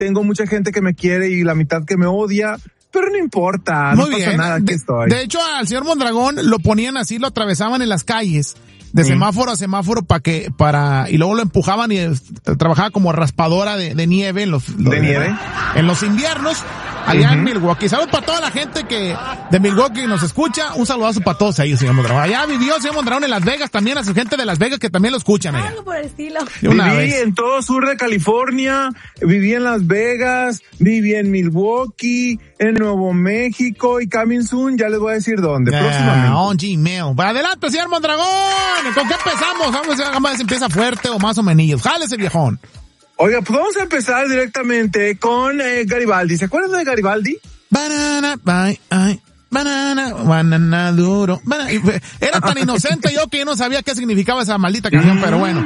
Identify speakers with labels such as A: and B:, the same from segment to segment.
A: tengo mucha gente que me quiere y la mitad que me odia, pero no importa, no pasa nada, aquí estoy.
B: De hecho, al señor Mondragón lo ponían así, lo atravesaban en las calles, de semáforo a semáforo y luego lo empujaban y trabajaba como raspadora de nieve en los inviernos. Allá en Milwaukee. Saludos para toda la gente de Milwaukee nos escucha. Un saludazo para todos ellos, señor Mondragón. Allá vivió señor Mondragón en Las Vegas, también a su gente de Las Vegas que también lo escuchan allá.
C: Algo por el estilo.
A: Viví en todo sur de California, viví en Las Vegas, viví en Milwaukee, en Nuevo México y coming soon, ya les voy a decir dónde, próximamente.
B: On Gmail. Adelante, señor Mondragón. ¿Con qué empezamos? Vamos a ver si empieza fuerte o más o menos. Jálese, viejón. Oiga,
A: pues vamos a empezar directamente con Garibaldi. ¿Se acuerdan de Garibaldi?
B: Banana duro. Era tan inocente yo que yo no sabía qué significaba esa maldita canción, pero bueno.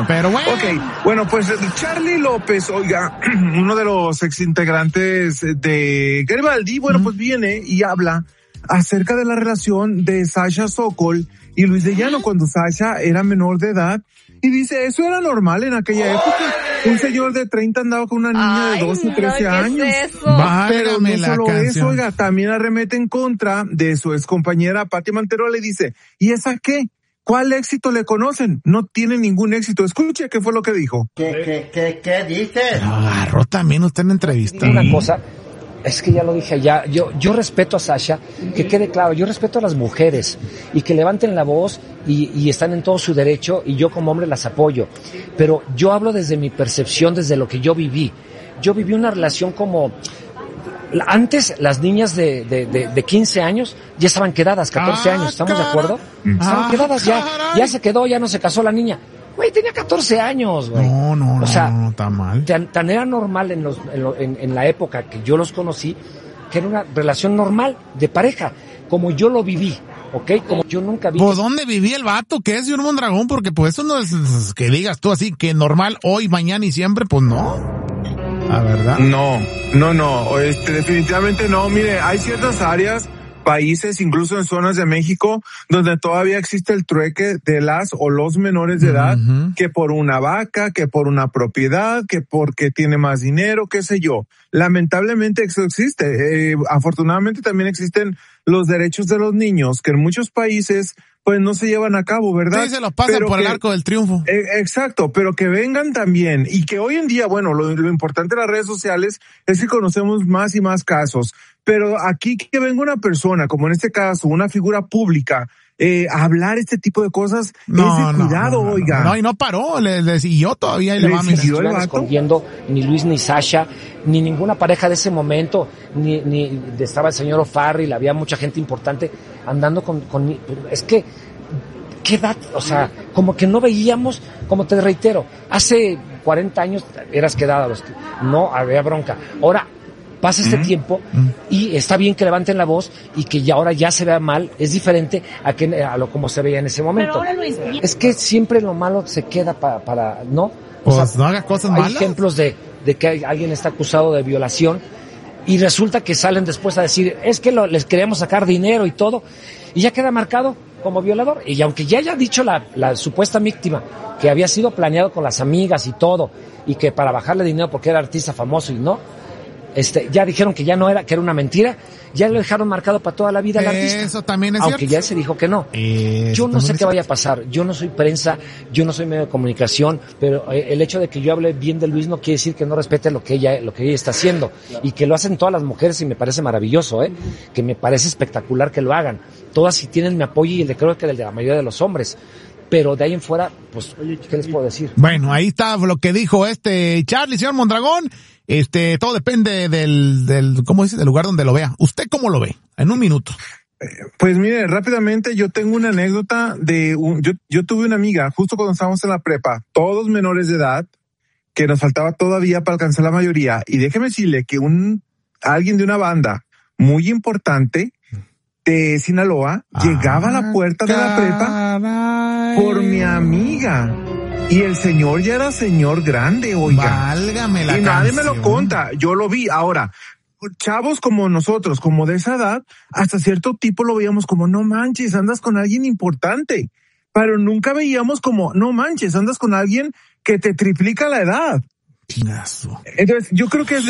A: Ok, bueno, pues Charlie López, oiga, uno de los exintegrantes de Garibaldi, bueno, pues viene y habla acerca de la relación de Sasha Sokol y Luis de Llano cuando Sasha era menor de edad. Y dice, eso era normal en aquella época. Un señor de 30 andaba con una niña de 12 o 13 años.
C: Es eso?
A: Pero no solo eso, oiga, también arremete en contra de su excompañera Pati Mantero. Le dice, ¿y esa qué? ¿Cuál éxito le conocen? No tiene ningún éxito. Escuche qué fue lo que dijo.
D: ¿Qué dice?
B: Lo agarró también usted en entrevista.
E: Una cosa, es que ya lo dije allá, yo respeto a Sasha, que quede claro, yo respeto a las mujeres y que levanten la voz y están en todo su derecho y yo como hombre las apoyo, pero yo hablo desde mi percepción, desde lo que yo viví. Yo viví una relación como... Antes las niñas de 15 años ya estaban quedadas, 14 años, ¿estamos de acuerdo? Estaban quedadas, ya se quedó, ya no se casó la niña. Güey, tenía 14 años, güey.
B: No, está mal.
E: Tan era normal en la época que yo los conocí, que era una relación normal de pareja, como yo lo viví, ¿ok? Como yo nunca vi.
B: ¿Por dónde vivía el vato? ¿Qué es, señor Mondragón? Porque pues eso no es que digas tú así, que normal hoy, mañana y siempre, pues no. La verdad.
A: No, definitivamente no. Mire, hay ciertas áreas, países, incluso en zonas de México, donde todavía existe el trueque de las o los menores de edad, que por una vaca, que por una propiedad, que porque tiene más dinero, qué sé yo. Lamentablemente eso existe. Afortunadamente también existen los derechos de los niños, que en muchos países pues no se llevan a cabo, ¿verdad?
B: Sí, se los pasan por el arco del triunfo.
A: Exacto, pero que vengan también, y que hoy en día, bueno, lo importante de las redes sociales es que conocemos más y más casos, pero aquí que venga una persona, como en este caso, una figura pública, a hablar este tipo de cosas, es de cuidado, oiga.
B: No, y no paró, le siguió todavía y le va a mirar.
E: No están escondiendo ni Luis ni Sasha, ni ninguna pareja de ese momento, ni estaba el señor O'Farrill, había mucha gente importante andando con es que, ¿qué edad? O sea, como que no veíamos, como te reitero, hace 40 años eras quedada, no había bronca. Ahora, pasa este tiempo y está bien que levanten la voz y que ya ahora ya se vea mal, es diferente a lo como se veía en ese momento.
C: Pero ahora Luis,
E: es que siempre lo malo se queda para ¿no?
B: Pues o sea, no hagas cosas malas.
E: Hay ejemplos de que alguien está acusado de violación y resulta que salen después a decir, es que les queríamos sacar dinero y todo, y ya queda marcado como violador. Y aunque ya haya dicho la supuesta víctima que había sido planeado con las amigas y todo, y que para bajarle dinero porque era artista famoso y no, ya dijeron que ya no era, que era una mentira, ya lo dejaron marcado para toda la vida al artista.
B: Eso también es
E: aunque
B: cierto.
E: ya se dijo que no. Yo no sé qué vaya a pasar, yo no soy prensa, yo no soy medio de comunicación, pero el hecho de que yo hable bien de Luis no quiere decir que no respete lo que ella está haciendo, y que lo hacen todas las mujeres y me parece maravilloso, que me parece espectacular que lo hagan. Todas sí tienen mi apoyo y el de creo que el de la mayoría de los hombres. Pero de ahí en fuera, pues, ¿qué les puedo decir?
B: Bueno, ahí está lo que dijo Charlie, señor Mondragón. Todo depende del ¿cómo dice? Del lugar donde lo vea. ¿Usted cómo lo ve? En un minuto.
A: Pues mire, rápidamente yo tengo una anécdota yo tuve una amiga justo cuando estábamos en la prepa, todos menores de edad, que nos faltaba todavía para alcanzar la mayoría. Y déjeme decirle que alguien de una banda muy importante de Sinaloa llegaba a la puerta de la prepa por mi amiga. Y el señor ya era señor grande, oiga.
B: Válgame la
A: y nadie me lo conta, yo lo vi. Ahora, chavos como nosotros, como de esa edad, hasta cierto tipo lo veíamos como, no manches, andas con alguien importante. Pero nunca veíamos como, no manches, andas con alguien que te triplica la edad.
B: Chingazo.
A: Entonces, yo creo que es